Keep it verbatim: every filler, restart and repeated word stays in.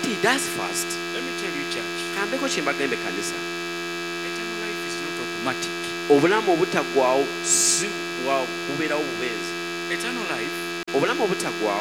he does first, Let me tell you, church, kambeko kye mbagambe kanisa, eternal life is not automatic. obulamu obutaggwaawo si bwa bubeerawo bubenzi. Eternal life Obulamu obutaggwaawo